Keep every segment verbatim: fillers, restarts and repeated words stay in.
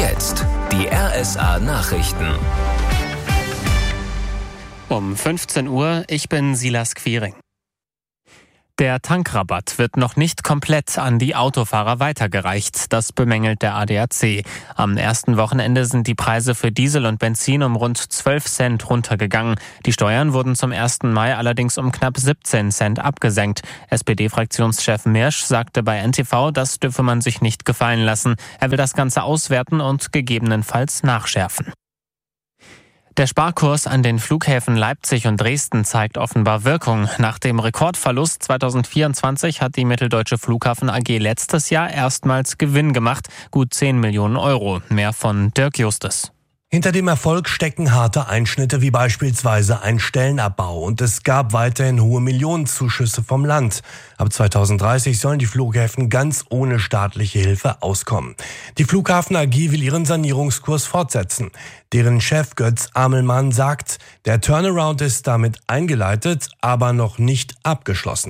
jetzt die R S A-Nachrichten. Um fünfzehn Uhr, ich bin Silas Quiring. Der Tankrabatt wird noch nicht komplett an die Autofahrer weitergereicht. Das bemängelt der A D A C. Am ersten Wochenende sind die Preise für Diesel und Benzin um rund zwölf Cent runtergegangen. Die Steuern wurden zum ersten Mai allerdings um knapp siebzehn Cent abgesenkt. S P D-Fraktionschef Mirsch sagte bei N T V, das dürfe man sich nicht gefallen lassen. Er will das Ganze auswerten und gegebenenfalls nachschärfen. Der Sparkurs an den Flughäfen Leipzig und Dresden zeigt offenbar Wirkung. Nach dem Rekordverlust zweitausendvierundzwanzig hat die Mitteldeutsche Flughafen A G letztes Jahr erstmals Gewinn gemacht, gut zehn Millionen Euro. Mehr von Dirk Justus. Hinter dem Erfolg stecken harte Einschnitte wie beispielsweise ein Stellenabbau und es gab weiterhin hohe Millionenzuschüsse vom Land. Ab zweitausenddreißig sollen die Flughäfen ganz ohne staatliche Hilfe auskommen. Die Flughafen A G will ihren Sanierungskurs fortsetzen. Deren Chef Götz Amelmann sagt, der Turnaround ist damit eingeleitet, aber noch nicht abgeschlossen.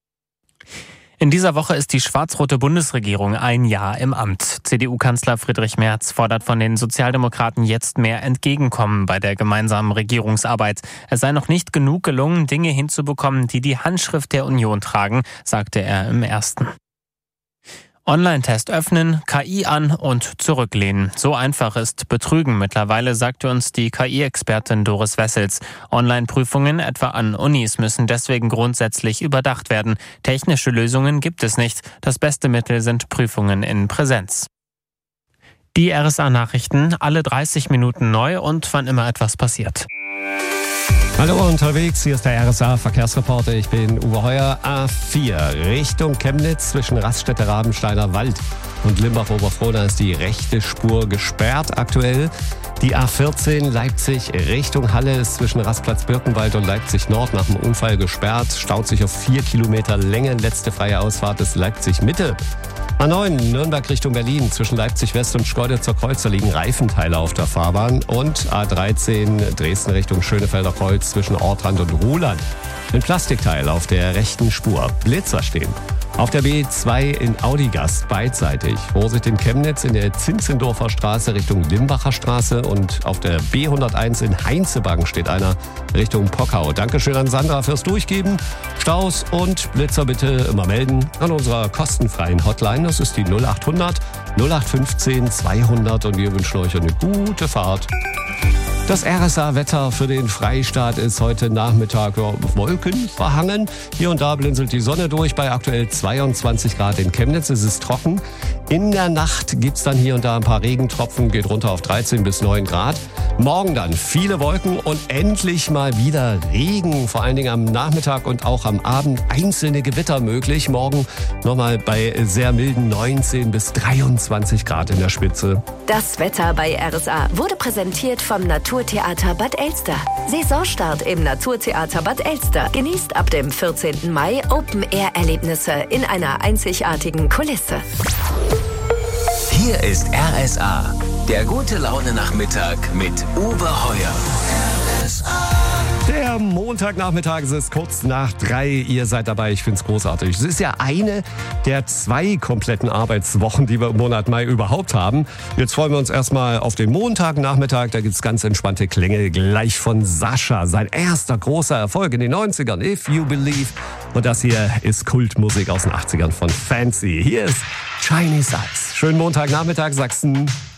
In dieser Woche ist die schwarz-rote Bundesregierung ein Jahr im Amt. C D U-Kanzler Friedrich Merz fordert von den Sozialdemokraten jetzt mehr Entgegenkommen bei der gemeinsamen Regierungsarbeit. Es sei noch nicht genug gelungen, Dinge hinzubekommen, die die Handschrift der Union tragen, sagte er im ersten. Online-Test öffnen, K I an und zurücklehnen. So einfach ist Betrügen mittlerweile, sagte uns die K I-Expertin Doris Wessels. Online-Prüfungen etwa an Unis müssen deswegen grundsätzlich überdacht werden. Technische Lösungen gibt es nicht. Das beste Mittel sind Prüfungen in Präsenz. Die R S A-Nachrichten, alle dreißig Minuten neu und wann immer etwas passiert. Hallo unterwegs, hier ist der R S A-Verkehrsreporter, ich bin Uwe Heuer. A vier Richtung Chemnitz zwischen Raststätte-Rabensteiner Wald und Limbach-Oberfrohna ist die rechte Spur gesperrt aktuell. Die A vierzehn Leipzig Richtung Halle ist zwischen Rastplatz Birkenwald und Leipzig Nord nach dem Unfall gesperrt, staut sich auf vier Kilometer Länge, letzte freie Ausfahrt ist Leipzig Mitte. A neun Nürnberg Richtung Berlin zwischen Leipzig West und Schkeuditzer Kreuz, da liegen Reifenteile auf der Fahrbahn. Und A dreizehn Dresden Richtung Schönefelder Kreuz zwischen Ortrand und Ruhland. Ein Plastikteil auf der rechten Spur. Blitzer stehen. Auf der B zwei in Audigast beidseitig. Vorsicht in Chemnitz in der Zinzendorfer Straße Richtung Limbacher Straße. Und auf der B hunderteins in Heinzebank steht einer Richtung Pockau. Dankeschön an Sandra fürs Durchgeben. Staus und Blitzer bitte immer melden an unserer kostenfreien Hotline. Das ist die null acht hundert null acht fünfzehn zweihundert und wir wünschen euch eine gute Fahrt. Das R S A-Wetter für den Freistaat ist heute Nachmittag ja, wolkenverhangen. Hier und da blinzelt die Sonne durch bei aktuell zweiundzwanzig Grad in Chemnitz. Es ist trocken. In der Nacht gibt's dann hier und da ein paar Regentropfen, geht runter auf dreizehn bis neun Grad. Morgen dann viele Wolken und endlich mal wieder Regen. Vor allen Dingen am Nachmittag und auch am Abend einzelne Gewitter möglich. Morgen nochmal bei sehr milden neunzehn bis dreiundzwanzig Grad in der Spitze. Das Wetter bei R S A wurde präsentiert vom Naturtheater Bad Elster. Saisonstart im Naturtheater Bad Elster. Genießt ab dem vierzehnten Mai Open-Air-Erlebnisse in einer einzigartigen Kulisse. Hier ist R S A, der gute Laune-Nachmittag mit Uwe Heuer. R S A. Der Montagnachmittag, es ist kurz nach drei. Ihr seid dabei, ich finde es großartig. Es ist ja eine der zwei kompletten Arbeitswochen, die wir im Monat Mai überhaupt haben. Jetzt freuen wir uns erstmal auf den Montagnachmittag. Da gibt es ganz entspannte Klänge gleich von Sascha. Sein erster großer Erfolg in den neunzigern, If You Believe. Und das hier ist Kultmusik aus den achtzigern von Fancy. Hier ist Chinese Eyes. Schönen Montagnachmittag, Sachsen.